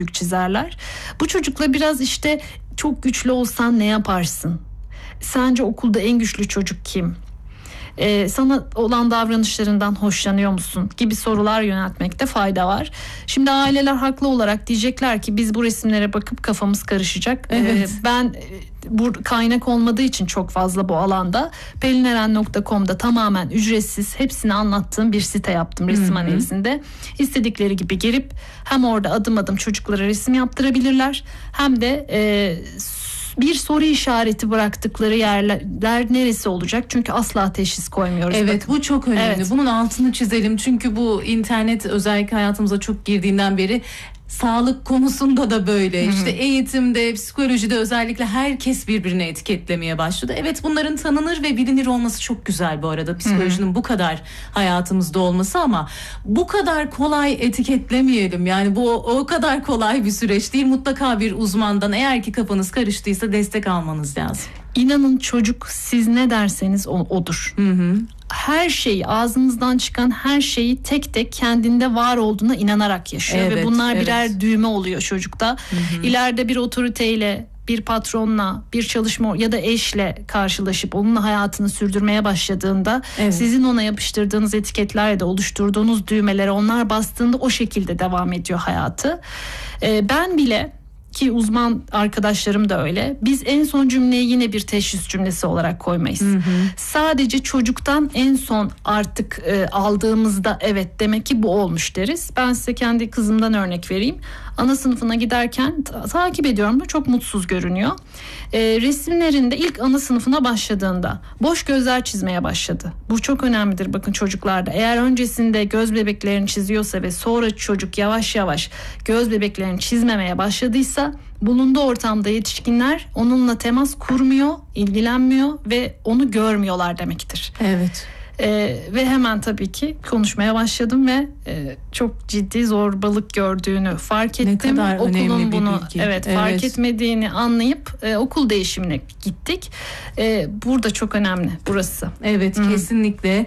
çizerler. Bu çocukla biraz işte çok güçlü olsan ne yaparsın? Sence okulda en güçlü çocuk kim? Sana olan davranışlarından hoşlanıyor musun gibi sorular yöneltmekte fayda var. Şimdi aileler haklı olarak diyecekler ki biz bu resimlere bakıp kafamız karışacak. Evet. Ben bu kaynak olmadığı için çok fazla bu alanda pelineren.com'da tamamen ücretsiz hepsini anlattığım bir site yaptım resim analizinde. İstedikleri gibi girip hem orada adım adım çocuklara resim yaptırabilirler hem de bir soru işareti bıraktıkları yerler neresi olacak? Çünkü asla teşhis koymuyoruz. Evet, bakın. bu çok önemli. Evet. Bunun altını çizelim. Çünkü bu internet özellikle hayatımıza çok girdiğinden beri sağlık konusunda da böyle. İşte eğitimde, psikolojide özellikle herkes birbirini etiketlemeye başladı. Evet, bunların tanınır ve bilinir olması çok güzel bu arada. Psikolojinin bu kadar hayatımızda olması ama bu kadar kolay etiketlemeyelim. Yani bu o kadar kolay bir süreç değil. Mutlaka bir uzmandan eğer ki kafanız karıştıysa destek almanız lazım. İnanın çocuk siz ne derseniz odur. Her şeyi, ağzınızdan çıkan her şeyi tek tek kendinde var olduğuna inanarak yaşıyor. Evet, ve bunlar evet. birer düğme oluyor çocukta. İleride bir otoriteyle, bir patronla, bir çalışma ya da eşle karşılaşıp onunla hayatını sürdürmeye başladığında Evet. sizin ona yapıştırdığınız etiketlerle de oluşturduğunuz düğmelere onlar bastığında o şekilde devam ediyor hayatı. Ben bile, ki uzman arkadaşlarım da öyle, biz en son cümleyi yine bir teşhis cümlesi olarak koymayız. Sadece çocuktan en son artık aldığımızda evet demek ki bu olmuş deriz. Ben size kendi kızımdan örnek vereyim. Ana sınıfına giderken takip ediyorum da çok mutsuz görünüyor. Resimlerinde ilk ana sınıfına başladığında boş gözler çizmeye başladı. Bu çok önemlidir bakın çocuklarda. Eğer öncesinde göz bebeklerini çiziyorsa ve sonra çocuk yavaş yavaş göz bebeklerini çizmemeye başladıysa bulunduğu ortamda yetişkinler onunla temas kurmuyor, ilgilenmiyor ve onu görmüyorlar demektir. Evet. Ve hemen tabii ki konuşmaya başladım ve çok ciddi zorbalık gördüğünü fark ettim. Ne kadar Okulun önemli bir bunu bilgi. fark etmediğini anlayıp okul değişimine gittik. Burada çok önemli burası. Evet, kesinlikle.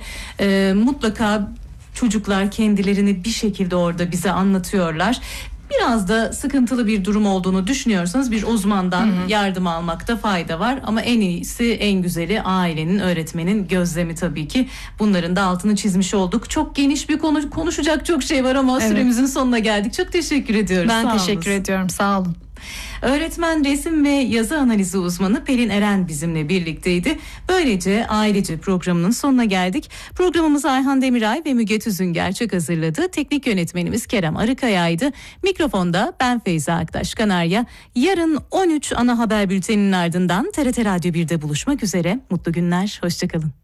Mutlaka çocuklar kendilerini bir şekilde orada bize anlatıyorlar. Biraz da sıkıntılı bir durum olduğunu düşünüyorsanız bir uzmandan yardım almakta fayda var. Ama en iyisi, en güzeli ailenin, öğretmenin gözlemi tabii ki. Bunların da altını çizmiş olduk. Çok geniş bir konu, konuşacak çok şey var ama süremizin sonuna geldik. Çok teşekkür ediyoruz. Ben teşekkür ediyorum. Sağ olun. Öğretmen, resim ve yazı analizi uzmanı Pelin Eren bizimle birlikteydi. Böylece Ailece programının sonuna geldik. Programımızı Ayhan Demiray ve Müge Tüzünger hazırladı. Teknik yönetmenimiz Kerem Arıkaya'ydı. Mikrofonda ben Feyza Aktaş Kanarya. Yarın 13 ana haber bülteninin ardından TRT Radyo 1'de buluşmak üzere. Mutlu günler, hoşçakalın.